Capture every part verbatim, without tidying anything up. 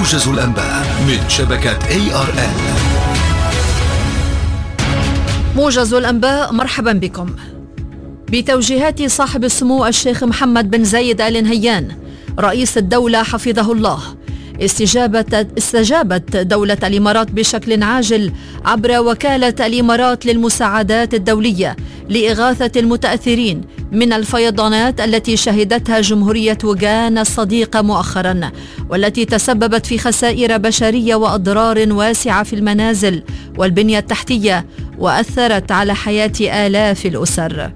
موجز الأنباء من شبكة إيه آر إل. موجز الأنباء، مرحبا بكم. بتوجيهات صاحب السمو الشيخ محمد بن زايد آل نهيان رئيس الدولة حفظه الله، استجابت استجابت دولة الإمارات بشكل عاجل عبر وكالة الإمارات للمساعدات الدولية لإغاثة المتأثرين من الفيضانات التي شهدتها جمهورية وغانا الصديقة مؤخرا، والتي تسببت في خسائر بشرية وأضرار واسعة في المنازل والبنية التحتية، وأثرت على حياة آلاف الأسر.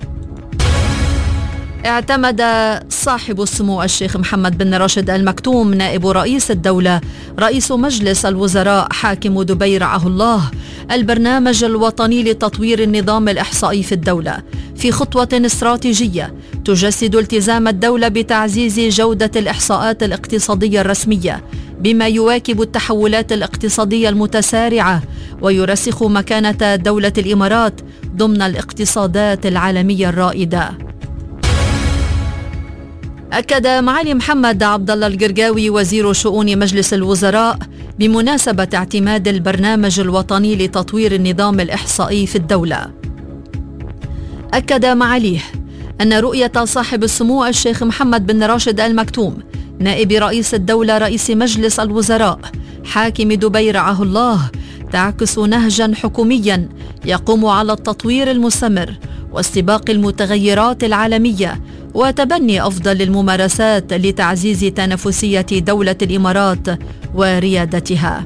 اعتمد صاحب السمو الشيخ محمد بن راشد آل مكتوم نائب رئيس الدولة رئيس مجلس الوزراء حاكم دبي رعاه الله البرنامج الوطني لتطوير النظام الإحصائي في الدولة في خطوة استراتيجية تجسد التزام الدولة بتعزيز جودة الإحصاءات الاقتصادية الرسمية بما يواكب التحولات الاقتصادية المتسارعة ويرسخ مكانة دولة الإمارات ضمن الاقتصادات العالمية الرائدة. أكد معالي محمد عبد الله القرقاوي وزير شؤون مجلس الوزراء بمناسبة اعتماد البرنامج الوطني لتطوير النظام الإحصائي في الدولة. أكد معاليه أن رؤية صاحب السمو الشيخ محمد بن راشد آل مكتوم نائب رئيس الدولة رئيس مجلس الوزراء حاكم دبي رعاه الله تعكس نهجا حكوميا يقوم على التطوير المستمر واستباق المتغيرات العالمية وتبني أفضل الممارسات لتعزيز تنافسية دولة الإمارات وريادتها.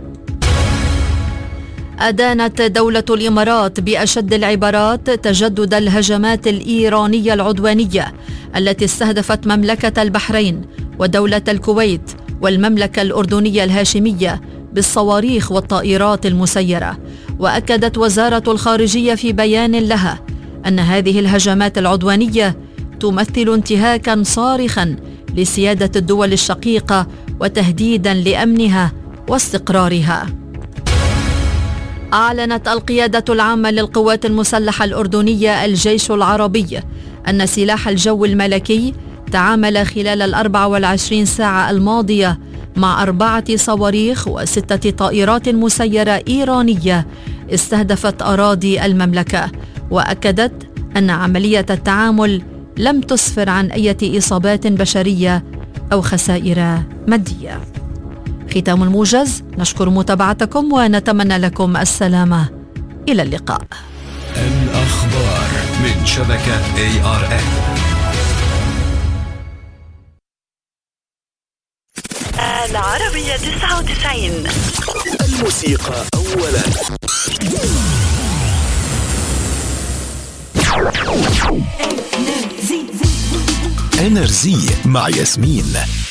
أدانت دولة الإمارات بأشد العبارات تجدد الهجمات الإيرانية العدوانية التي استهدفت مملكة البحرين ودولة الكويت والمملكة الأردنية الهاشمية بالصواريخ والطائرات المسيرة. وأكدت وزارة الخارجية في بيان لها أن هذه الهجمات العدوانية تمثل انتهاكا صارخا لسيادة الدول الشقيقة وتهديدا لأمنها واستقرارها. أعلنت القيادة العامة للقوات المسلحة الأردنية الجيش العربي أن سلاح الجو الملكي تعامل خلال الأربع والعشرين ساعة الماضية مع أربعة صواريخ وستة طائرات مسيرة إيرانية استهدفت أراضي المملكة، وأكدت أن عملية التعامل لم تسفر عن أي إصابات بشرية أو خسائر مادية. ختام الموجز، نشكر متابعتكم ونتمنى لكم السلامة. إلى اللقاء. الأخبار من شبكة إيه آر إل. العربية تسعة وتسعين. الموسيقى أولا. إنرزي مع ياسمين.